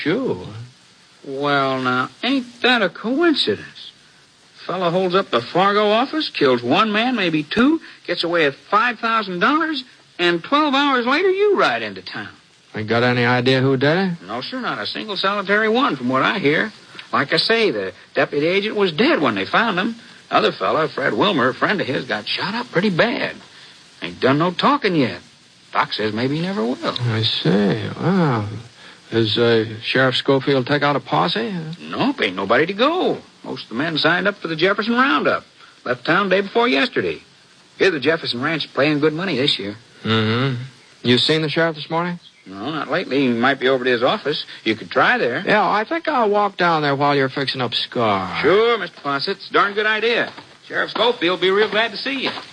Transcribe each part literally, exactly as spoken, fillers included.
Sure. Well, now, ain't that a coincidence? Fellow holds up the Fargo office, kills one man, maybe two, gets away with five thousand dollars, and twelve hours later you ride into town. You got any idea who did it? No, sir, not a single solitary one from what I hear. Like I say, the deputy agent was dead when they found him. The other fella, Fred Wilmer, a friend of his, got shot up pretty bad. Ain't done no talking yet. Doc says maybe he never will. I see. Wow. Does uh, Sheriff Schofield take out a posse? Nope, ain't nobody to go. Most of the men signed up for the Jefferson Roundup. Left town day before yesterday. Hear the Jefferson Ranch is paying good money this year. Mm-hmm. You seen the sheriff this morning? No, not lately. He might be over to his office. You could try there. Yeah, I think I'll walk down there while you're fixing up Scar. Sure, Mister Fawcett. It's a darn good idea. Sheriff Schofield will be real glad to see you.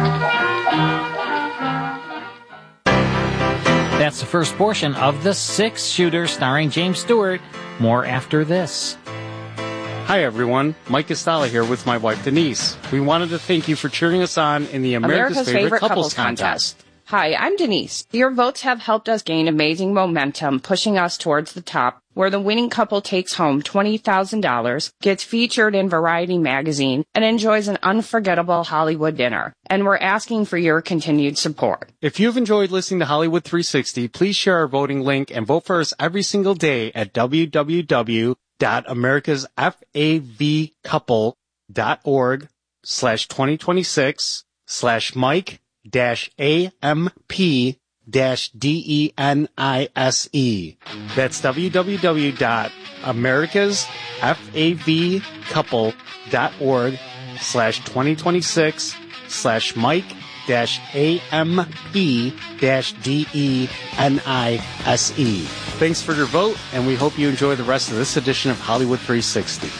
That's the first portion of The Six Shooter starring James Stewart. More after this. Hi, everyone. Mike Estala here with my wife, Denise. We wanted to thank you for cheering us on in the America's, America's Favorite, Favorite Couples, Couples Contest. Contest. Hi, I'm Denise. Your votes have helped us gain amazing momentum, pushing us towards the top, where the winning couple takes home twenty thousand dollars, gets featured in Variety magazine, and enjoys an unforgettable Hollywood dinner. And we're asking for your continued support. If you've enjoyed listening to Hollywood three sixty, please share our voting link and vote for us every single day at w w w dot americas fav couple dot org slash twenty twenty-six slash Mike dash A M P dash D E N I S E. That's w w w dot americas fav couple dot org slash twenty twenty-six slash Mike dash A M P dash D E N I S E. Thanks for your vote, and we hope you enjoy the rest of this edition of Hollywood three sixty.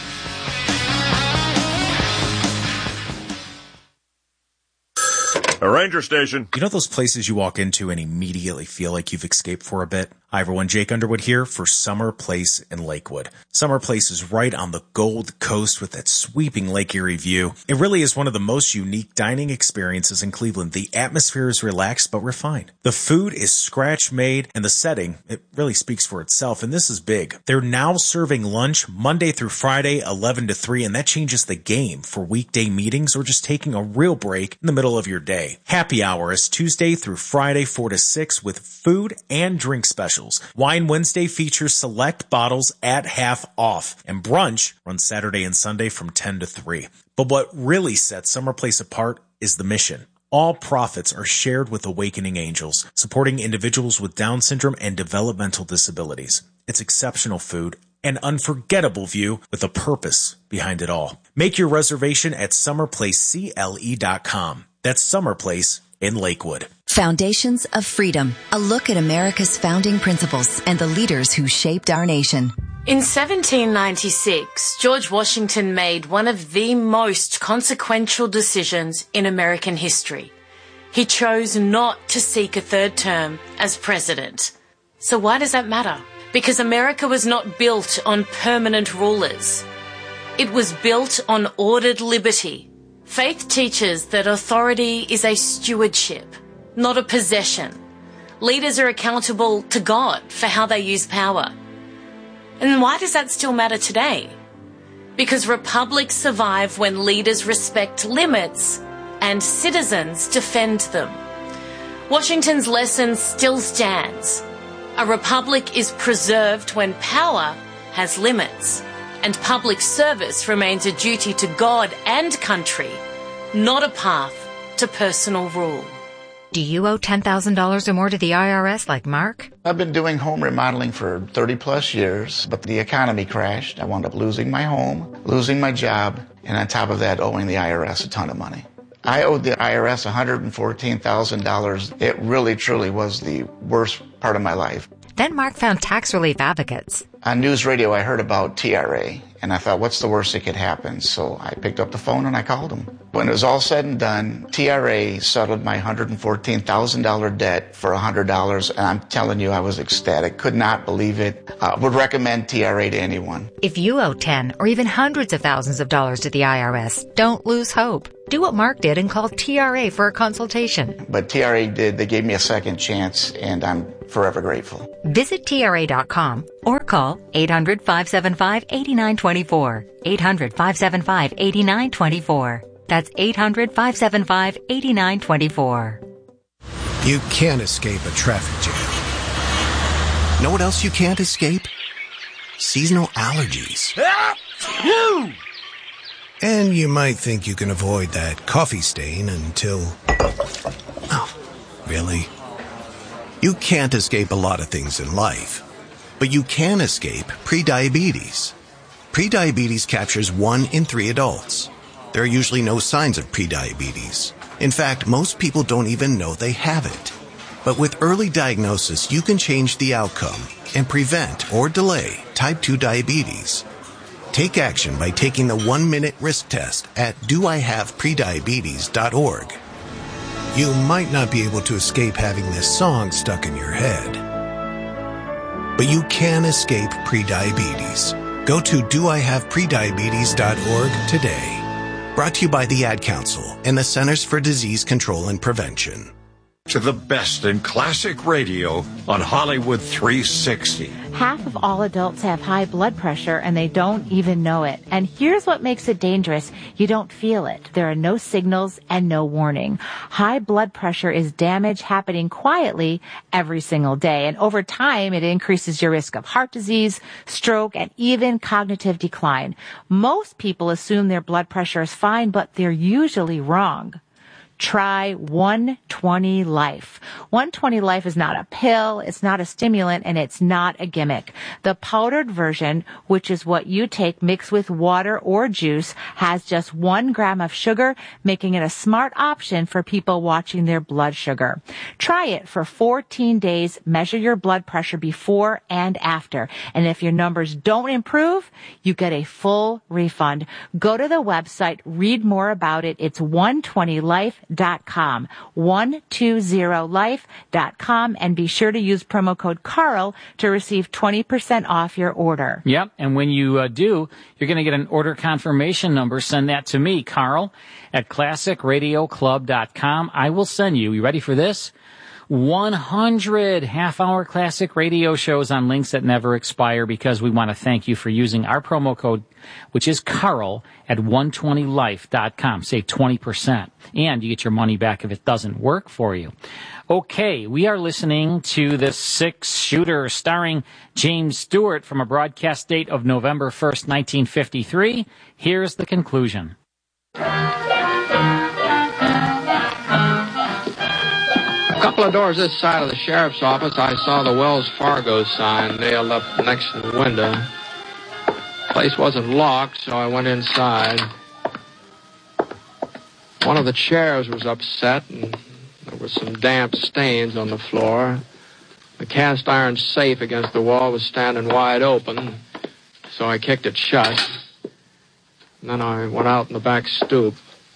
A ranger station. You know those places you walk into and immediately feel like you've escaped for a bit? Hi everyone, Jake Underwood here for Summer Place in Lakewood. Summer Place is right on the Gold Coast with that sweeping Lake Erie view. It really is one of the most unique dining experiences in Cleveland. The atmosphere is relaxed but refined. The food is scratch-made, and the setting, it really speaks for itself, and this is big. They're now serving lunch Monday through Friday, eleven to three, and that changes the game for weekday meetings or just taking a real break in the middle of your day. Happy hour is Tuesday through Friday, four to six, with food and drink specials. Wine Wednesday features select bottles at half off, and brunch runs Saturday and Sunday from ten to three. But what really sets Summer Place apart is the mission. All profits are shared with Awakening Angels, supporting individuals with Down syndrome and developmental disabilities. It's exceptional food, an unforgettable view with a purpose behind it all. Make your reservation at summer place c l e dot com. That's Summer Place in Lakewood. Foundations of Freedom, a look at America's founding principles and the leaders who shaped our nation. In seventeen ninety-six, George Washington made one of the most consequential decisions in American history. He chose not to seek a third term as president. So why does that matter? Because America was not built on permanent rulers. It was built on ordered liberty. Faith teaches that authority is a stewardship, not a possession. Leaders are accountable to God for how they use power. And why does that still matter today? Because republics survive when leaders respect limits and citizens defend them. Washington's lesson still stands. A republic is preserved when power has limits, and public service remains a duty to God and country, not a path to personal rule. Do you owe ten thousand dollars or more to the I R S like Mark? I've been doing home remodeling for thirty plus years, but the economy crashed. I wound up losing my home, losing my job, and on top of that, owing the I R S a ton of money. I owed the I R S one hundred fourteen thousand dollars. It really, truly was the worst part of my life. Then Mark found tax relief advocates. On news radio, I heard about T R A, and I thought, what's the worst that could happen? So I picked up the phone and I called them. When it was all said and done, T R A settled my one hundred fourteen thousand dollars debt for one hundred dollars, and I'm telling you, I was ecstatic. Could not believe it. Uh, would recommend T R A to anyone. If you owe ten or even hundreds of thousands of dollars to the I R S, don't lose hope. Do what Mark did and call T R A for a consultation. But T R A did, they gave me a second chance, and I'm forever grateful. Visit T R A dot com or call eight hundred, five seven five, eight nine two four. eight hundred, five seven five, eight nine two four. That's eight hundred, five seven five, eight nine two four. You can't escape a traffic jam. Know what else you can't escape? Seasonal allergies. And you might think you can avoid that coffee stain until... Oh, really? You can't escape a lot of things in life, but you can escape prediabetes. Prediabetes captures one in three adults. There are usually no signs of prediabetes. In fact, most people don't even know they have it. But with early diagnosis, you can change the outcome and prevent or delay type two diabetes. Take action by taking the one-minute risk test at do I have prediabetes dot org. You might not be able to escape having this song stuck in your head, but you can escape prediabetes. Go to do I have prediabetes dot org today. Brought to you by the Ad Council and the Centers for Disease Control and Prevention. To the best in classic radio on Hollywood three sixty. Half of all adults have high blood pressure and they don't even know it. And here's what makes it dangerous. You don't feel it. There are no signals and no warning. High blood pressure is damage happening quietly every single day. And over time, it increases your risk of heart disease, stroke, and even cognitive decline. Most people assume their blood pressure is fine, but they're usually wrong. Try one twenty Life. one twenty Life is not a pill, it's not a stimulant, and it's not a gimmick. The powdered version, which is what you take mixed with water or juice, has just one gram of sugar, making it a smart option for people watching their blood sugar. Try it for fourteen days. Measure your blood pressure before and after. And if your numbers don't improve, you get a full refund. Go to the website, read more about it. It's one twenty life dot com. one twenty life dot com, and be sure to use promo code Carl to receive twenty percent off your order. Yep, and when you uh, do, you're going to get an order confirmation number. Send that to me, Carl, at classic radio club dot com. I will send you, you ready for this? one hundred half-hour classic radio shows on links that never expire, because we want to thank you for using our promo code, which is Carl, at one twenty life dot com. Save twenty percent, and you get your money back if it doesn't work for you. Okay, we are listening to The Six Shooter, starring James Stewart, from a broadcast date of November first, nineteen fifty-three. Here's the conclusion. A couple of doors this side of the sheriff's office, I saw the Wells Fargo sign nailed up next to the window. The place wasn't locked, so I went inside. One of the chairs was upset, and there were some damp stains on the floor. The cast iron safe against the wall was standing wide open, so I kicked it shut. And then I went out in the back stoop.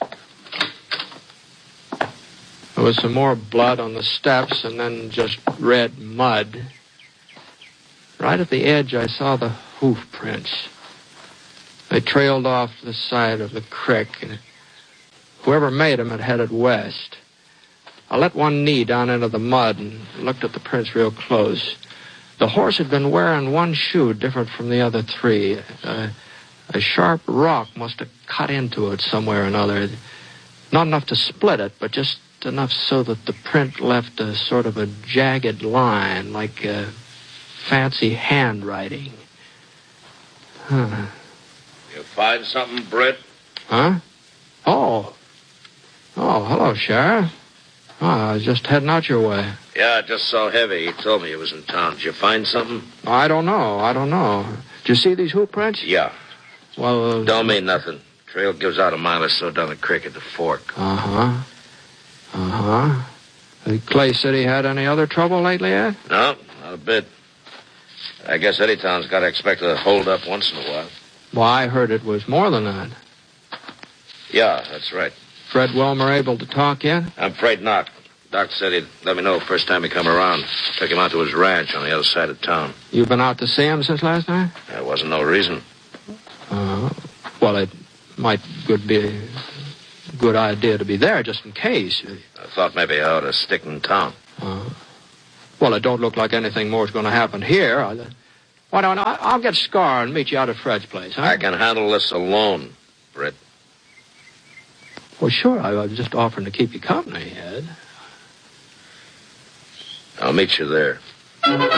There was some more blood on the steps, and then just red mud. Right at the edge, I saw the hoof prints. They trailed off the side of the creek, and whoever made them had headed west. I let one knee down into the mud and looked at the prints real close. The horse had been wearing one shoe different from the other three. Uh, a sharp rock must have cut into it somewhere or another. Not enough to split it, but just enough so that the print left a sort of a jagged line, like uh, fancy handwriting. Huh. You find something, Britt? Huh? Oh. Oh, hello, Sheriff. Oh, I was just heading out your way. Yeah, I just saw Heavy. He told me he was in town. Did you find something? I don't know. I don't know. Did you see these hoof prints? Yeah. Well, uh, don't mean nothing. Trail gives out a mile or so down the creek at the fork. Uh-huh. Uh-huh. Did Clay City had any other trouble lately, Ed? No, not a bit. I guess Eddie-town's got to expect a hold-up once in a while. Well, I heard it was more than that. Yeah, that's right. Fred Wilmer able to talk yet? I'm afraid not. Doc said he'd let me know first time he come around. Took him out to his ranch on the other side of town. You've been out to see him since last night? There wasn't no reason. Uh, well, it might good be... good idea to be there just in case. I thought maybe I ought to stick in town. Uh, well, it don't look like anything more is going to happen here. I, why don't I, I'll get Scar and meet you out at Fred's place, huh? I can handle this alone, Britt. Well, sure. I, I was just offering to keep you company, Ed. I'll meet you there.